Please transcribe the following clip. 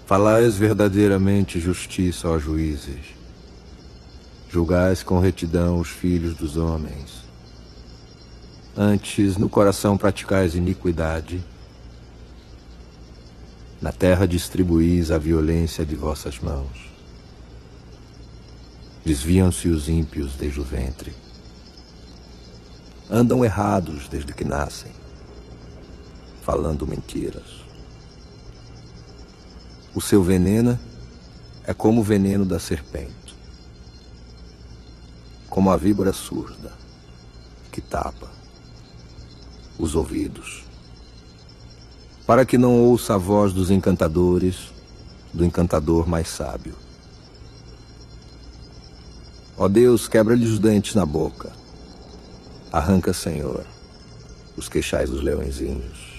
Falais verdadeiramente justiça, ó juízes. Julgais com retidão os filhos dos homens. Antes, no coração praticais iniquidade. Na terra distribuís a violência de vossas mãos. Desviam-se os ímpios desde o ventre. Andam errados desde que nascem, falando mentiras. O seu veneno é como o veneno da serpente, como a víbora surda que tapa os ouvidos, para que não ouça a voz dos encantadores, do encantador mais sábio. Ó Deus, quebra-lhes os dentes na boca. Arranca, Senhor, os queixais dos leõezinhos.